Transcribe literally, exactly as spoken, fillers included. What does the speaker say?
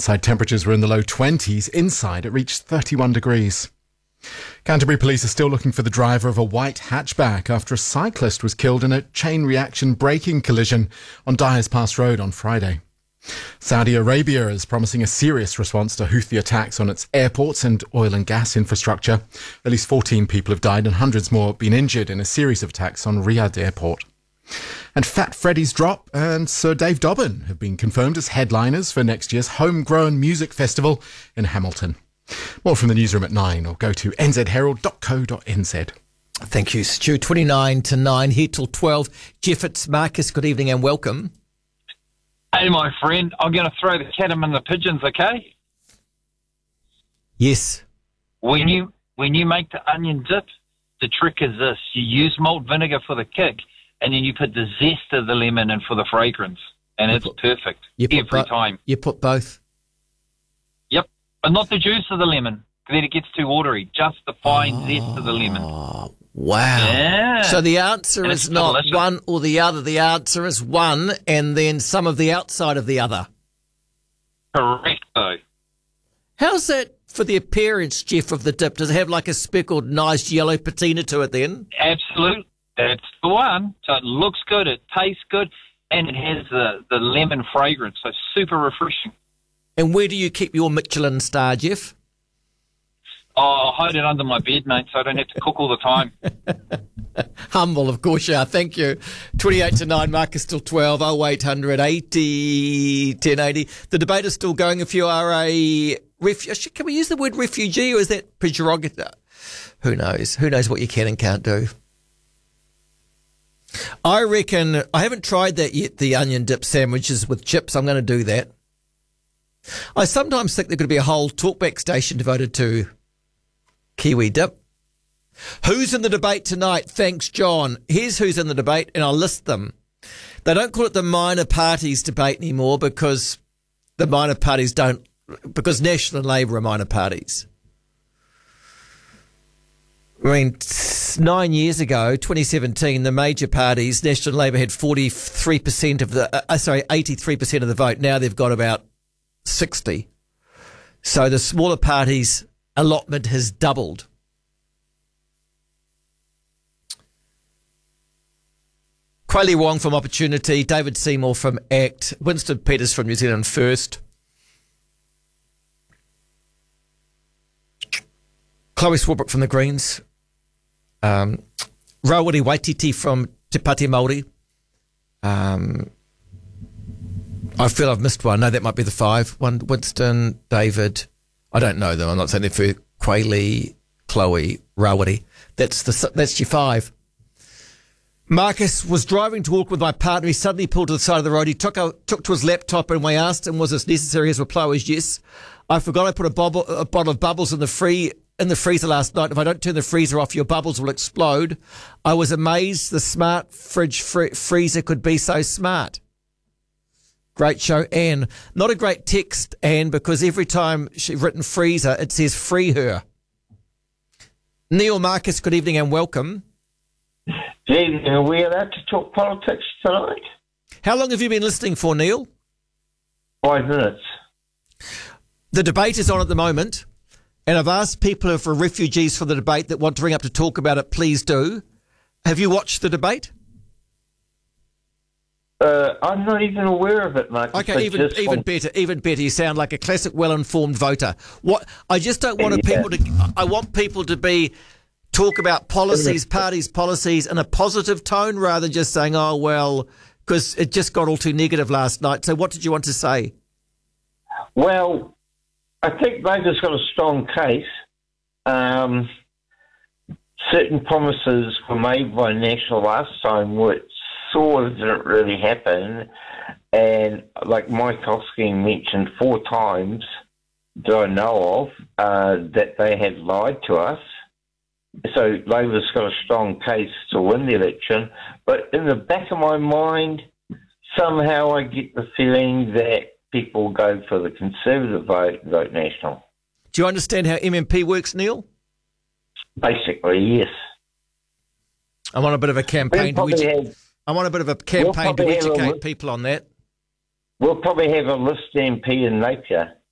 Outside temperatures were in the low twenties. Inside, it reached thirty-one degrees. Canterbury Police are still looking for the driver of a white hatchback after a cyclist was killed in a chain reaction braking collision on Dyers Pass Road on Friday. Saudi Arabia is promising a serious response to Houthi attacks on its airports and oil and gas infrastructure. At least fourteen people have died and hundreds more have been injured in a series of attacks on Riyadh Airport. And Fat Freddy's Drop and Sir Dave Dobbin have been confirmed as headliners for next year's Homegrown Music Festival in Hamilton. More from the newsroom at nine, or go to n z herald dot co dot n z. Thank you, Stu. twenty-nine to nine, here till twelve. Jeff, it's Marcus. Good evening and welcome. Hey, my friend, I'm going to throw the cat among the pigeons, okay? Yes. When you when you make the onion dip, the trick is this. You use malt vinegar for the kick, and then you put the zest of the lemon in for the fragrance, and you it's put, perfect every bo- time. You put both? Yep, but not the juice of the lemon, then it gets too watery. Just the fine oh, zest of the lemon. Wow. Yeah. So the answer and is not delicious. one or the other. The answer is one and then some of the outside of the other. Correct, though. How's that for the appearance, Jeff, of the dip? Does it have like a speckled, nice yellow patina to it then? Absolutely. That's the one. So it looks good, it tastes good, and it has the, the lemon fragrance, so super refreshing. And where do you keep your Michelin star, Jeff? Oh, I'll hide it under my bed, mate, so I don't have to cook all the time. Humble, of course you are. Thank you. twenty-eight to nine, Marcus still twelve, oh eight hundred eighty ten eighty. The debate is still going. If you are a refugee, can we use the word refugee, or is that pejorative? Who knows? Who knows what you can and can't do? I reckon, I haven't tried that yet, the onion dip sandwiches with chips. I'm going to do that. I sometimes think there could be a whole talkback station devoted to Kiwi dip. Who's in the debate tonight? Thanks, John. Here's who's in the debate, and I'll list them. They don't call it the minor parties debate anymore because the minor parties don't, because National and Labour are minor parties. I mean, nine years ago, twenty seventeen, the major parties, National and Labour had forty-three percent of the, uh, sorry, eighty-three percent of the vote. Now they've got about sixty. So the smaller parties' allotment has doubled. Quayle Wong from Opportunity, David Seymour from ACT, Winston Peters from New Zealand First, Chloe Swarbrick from the Greens, um, Rawiri Waititi from Te Pāti Māori. Um, I feel I've missed one. No, that might be the five. One, Winston, David. I don't know them. I'm not saying they're for Quayle, Chloe, Rawiri. That's the that's your five. Marcus was driving to Auckland with my partner. He suddenly pulled to the side of the road. He took a, took to his laptop, and we asked him, was this necessary? His reply was yes. I forgot I put a, bubble, a bottle of bubbles in the free in the freezer last night. If I don't turn the freezer off, your bubbles will explode. I was amazed the smart fridge fr- freezer could be so smart. Great show, Anne. Not a great text, Anne, because every time she's written freezer, it says free her. Neil Marcus, good evening and welcome. Good evening. Are we allowed to talk politics tonight? How long have you been listening for, Neil? Five minutes. The debate is on at the moment, and I've asked people who are refugees for the debate that want to ring up to talk about it, please do. Have you watched the debate? Uh, I'm not even aware of it, Marcus. Okay, even even want... better, even better. You sound like a classic, well-informed voter. What I just don't want yeah. people to. I want people to be talk about policies, parties' policies, in a positive tone rather than just saying, "Oh well," because it just got all too negative last night. So, what did you want to say? Well, I think Labor's got a strong case. Um, certain promises were made by National last time, which sort of didn't really happen, and like Mike Hosking mentioned four times that I know of, uh, that they had lied to us. So Labor's got a strong case to win the election, but in the back of my mind, somehow I get the feeling that people go for the Conservative vote, vote National. Do you understand how M M P works, Neil? Basically, yes. I'm on a bit of a campaign to edu- have, I'm on a bit of a campaign we'll to educate a, people on that. We'll probably have a list M P in Napier.